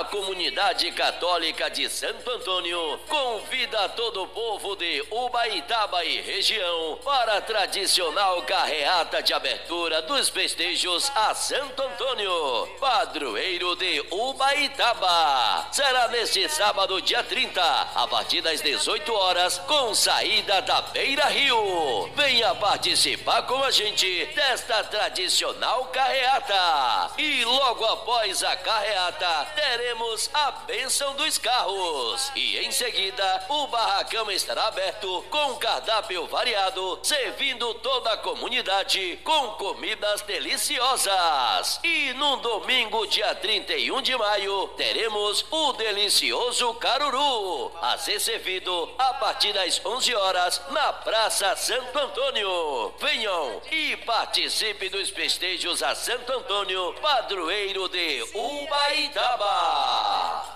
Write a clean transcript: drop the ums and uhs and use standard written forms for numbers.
A comunidade católica de Santo Antônio convida todo o povo de Ubaitaba e região para a tradicional carreata de abertura dos festejos a Santo Antônio, padroeiro de Ubaitaba. Será neste sábado, dia 30, a partir das 18 horas, com saída da Beira Rio. Venha participar com a gente desta tradicional carreata. E logo após a carreata, teremos a bênção dos carros. E em seguida, o barracão estará aberto com cardápio variado, servindo toda a comunidade com comidas deliciosas. E no domingo, dia 31 de maio, teremos o delicioso caruru, a ser servido a partir das 11 horas na Praça Santo Antônio. Venham e participe dos festejos a Santo Antônio, padroeiro de Ubaitaba.